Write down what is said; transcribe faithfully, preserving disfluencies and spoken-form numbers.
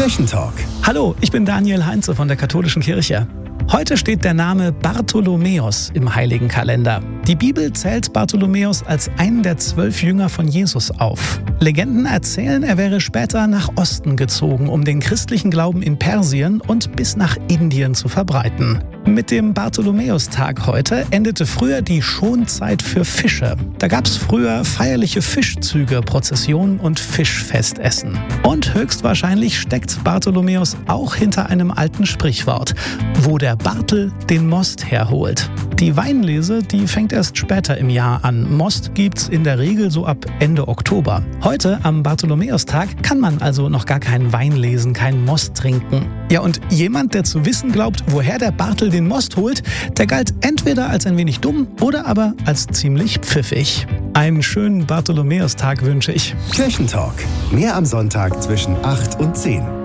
Kirchentalk. Hallo, ich bin Daniel Heinze von der Katholischen Kirche. Heute steht der Name Bartholomäus im Heiligen Kalender. Die Bibel zählt Bartholomäus als einen der zwölf Jünger von Jesus auf. Legenden erzählen, er wäre später nach Osten gezogen, um den christlichen Glauben in Persien und bis nach Indien zu verbreiten. Mit dem Bartholomäustag heute endete früher die Schonzeit für Fische. Da gab es früher feierliche Fischzüge, Prozessionen und Fischfestessen. Und höchstwahrscheinlich steckt Bartholomäus auch hinter einem alten Sprichwort, wo der Bartel den Most herholt. Die Weinlese, die fängt erst später im Jahr an. Most gibt's in der Regel so ab Ende Oktober. Heute, am Bartholomäustag, kann man also noch gar keinen Wein lesen, keinen Most trinken. Ja, und jemand, der zu wissen glaubt, woher der Bartel den Most holt, der galt entweder als ein wenig dumm oder aber als ziemlich pfiffig. Einen schönen Bartholomäustag wünsche ich. Kirchentalk. Mehr am Sonntag zwischen acht und zehn.